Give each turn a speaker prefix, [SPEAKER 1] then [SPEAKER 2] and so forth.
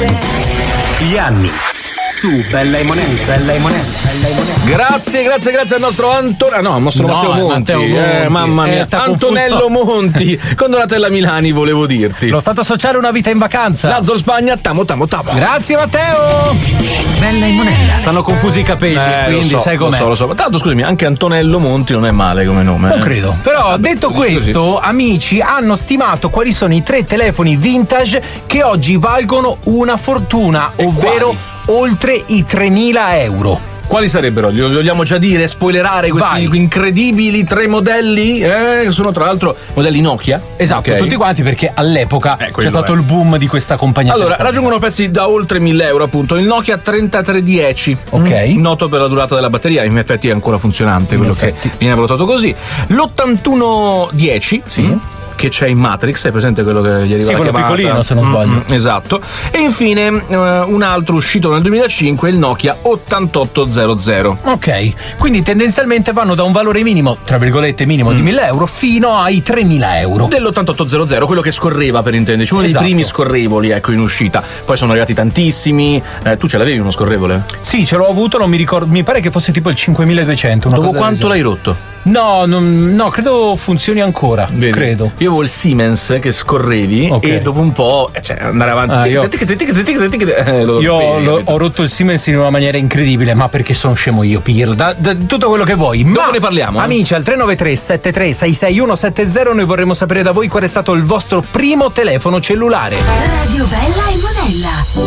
[SPEAKER 1] Gli anni su Bella e Monella.
[SPEAKER 2] Grazie al nostro Matteo Monti. Mamma mia, Antonello Monti con Donatella Milani, volevo dirti.
[SPEAKER 3] Lo Stato Sociale, una vita in vacanza.
[SPEAKER 2] Lazzo Spagna, tamo.
[SPEAKER 3] Grazie Matteo.
[SPEAKER 1] Bella e Monella.
[SPEAKER 3] Stanno confusi i capelli, quindi sai com'è.
[SPEAKER 2] Lo so. Tanto scusami, anche Antonello Monti non è male come nome.
[SPEAKER 3] Non credo. Però detto questo, amici hanno stimato quali sono i 3 telefoni vintage che oggi valgono una fortuna, ovvero oltre i 3.000 euro.
[SPEAKER 2] Quali sarebbero? Li vogliamo già dire? Spoilerare questi incredibili 3 modelli? Che sono tra l'altro modelli Nokia.
[SPEAKER 3] Esatto,
[SPEAKER 2] okay.
[SPEAKER 3] Tutti quanti, perché all'epoca c'è stato il boom di questa compagnia.
[SPEAKER 2] Allora, raggiungono prezzi da oltre 1.000 euro, appunto. Il Nokia 3310.
[SPEAKER 3] Ok.
[SPEAKER 2] Noto per la durata della batteria, in effetti è ancora funzionante, quello che viene valutato così. L'8110. Sì. Che c'è in Matrix, è presente quello che gli arriva la
[SPEAKER 3] quello
[SPEAKER 2] chiamata?
[SPEAKER 3] Piccolino, se non sbaglio.
[SPEAKER 2] Esatto. E infine un altro uscito nel 2005, il Nokia 8800.
[SPEAKER 3] Ok, quindi tendenzialmente vanno da un valore minimo, tra virgolette minimo, di 1.000 euro fino ai 3.000 euro.
[SPEAKER 2] Dell'8800, quello che scorreva, per intenderci, uno dei primi scorrevoli, ecco, in uscita. Poi sono arrivati tantissimi. Tu ce l'avevi uno scorrevole?
[SPEAKER 3] Sì, ce l'ho avuto, non mi ricordo, mi pare che fosse tipo il 5200.
[SPEAKER 2] Dopo quanto l'hai rotto?
[SPEAKER 3] No, credo funzioni ancora. Vedi, credo.
[SPEAKER 2] Io avevo il Siemens che scorrevi e dopo un po' andare avanti.
[SPEAKER 3] Io ho rotto il Siemens in una maniera incredibile, ma perché sono scemo io, Pir. Da tutto quello che vuoi.
[SPEAKER 2] Dopo ne parliamo.
[SPEAKER 3] Amici, al 393 73 66170 noi vorremmo sapere da voi qual è stato il vostro primo telefono cellulare.
[SPEAKER 4] Radio Bella e Monella.